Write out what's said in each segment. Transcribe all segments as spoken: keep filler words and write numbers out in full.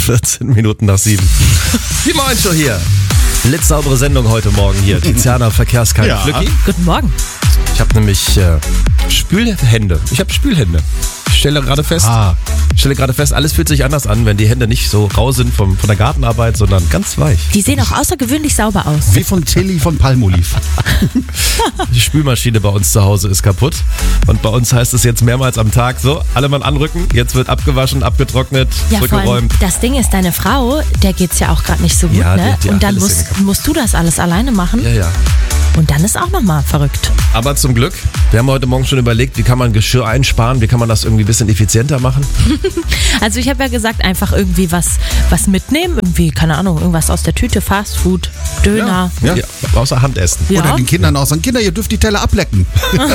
vierzehn Minuten nach sieben. Die Morgenshow hier. Blitzsaubere Sendung heute Morgen hier. Tiziana Verkehrskein. Ja. Glücki? Guten Morgen. Ich habe nämlich äh, Spülhände. Ich habe Spülhände. Ich stelle gerade fest, Ah. ich stelle gerade fest, alles fühlt sich anders an, wenn die Hände nicht so rau sind vom, von der Gartenarbeit, sondern ganz weich. Die sehen auch außergewöhnlich sauber aus. Wie von Tilly von Palmolive. Die Spülmaschine bei uns zu Hause ist kaputt. Und bei uns heißt es jetzt mehrmals am Tag so, alle mal anrücken, jetzt wird abgewaschen, abgetrocknet, Ja, vor allem, zurückgeräumt. das Ding ist, deine Frau, der geht's ja auch gerade nicht so gut, Ja, ne? die- die Und dann Achillessehne musst, kaputt. musst du das alles alleine machen. Ja, ja. Und dann ist auch nochmal verrückt. Aber zum Glück, wir haben heute Morgen schon überlegt, wie kann man Geschirr einsparen, wie kann man das irgendwie ein bisschen effizienter machen. Also ich habe ja gesagt, einfach irgendwie was, was mitnehmen. Irgendwie, keine Ahnung, irgendwas aus der Tüte, Fastfood, Döner. Ja. Außer Handessen. Ja. Oder den Kindern auch sagen, Kinder, ihr dürft die Teller ablecken.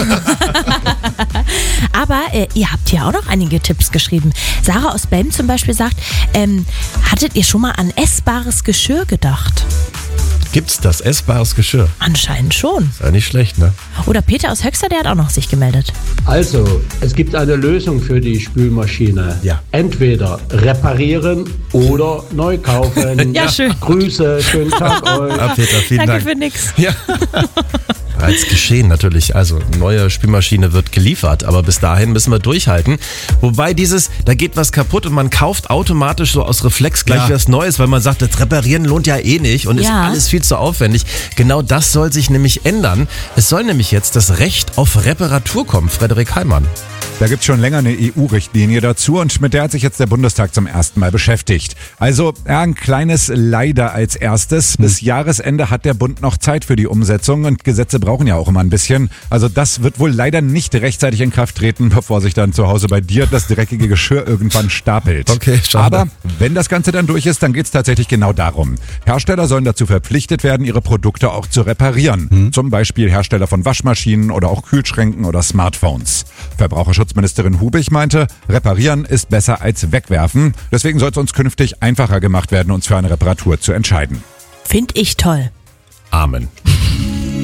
Aber äh, ihr habt ja auch noch einige Tipps geschrieben. Sarah aus Belm zum Beispiel sagt, ähm, hattet ihr schon mal an essbares Geschirr gedacht? Gibt's das? Essbares Geschirr? Anscheinend schon. Ist ja nicht schlecht, ne? Oder Peter aus Höxter, der hat auch noch sich gemeldet. Also, es gibt eine Lösung für die Spülmaschine. Ja. Entweder reparieren oder neu kaufen. Ja, schön. Grüße, schönen Tag euch. Ah, Peter, vielen Danke Dank. für nix. Ja. Bereits geschehen natürlich. Also neue Spülmaschine wird geliefert, aber bis dahin müssen wir durchhalten. Wobei dieses, da geht was kaputt und man kauft automatisch so aus Reflex gleich Ja. was Neues, weil man sagt, das Reparieren lohnt ja eh nicht und ist Ja. alles viel zu aufwendig. Genau das soll sich nämlich ändern. Es soll nämlich jetzt das Recht auf Reparatur kommen. Frederik Heimann. Da gibt's schon länger eine E U-Richtlinie dazu und mit der hat sich jetzt der Bundestag zum ersten Mal beschäftigt. Also ja, ein kleines Leider als erstes. Bis Jahresende hat der Bund noch Zeit für die Umsetzung und Gesetze brauchen ja auch immer ein bisschen. Also das wird wohl leider nicht rechtzeitig in Kraft treten, bevor sich dann zu Hause bei dir das dreckige Geschirr irgendwann stapelt. Okay, schade. Aber wenn das Ganze dann durch ist, dann geht's tatsächlich genau darum. Hersteller sollen dazu verpflichtet werden, ihre Produkte auch zu reparieren. Zum Beispiel Hersteller von Waschmaschinen oder auch Kühlschränken oder Smartphones. Verbraucherschutzministerin Hubig meinte, reparieren ist besser als wegwerfen. Deswegen soll es uns künftig einfacher gemacht werden, uns für eine Reparatur zu entscheiden. Find ich toll. Amen.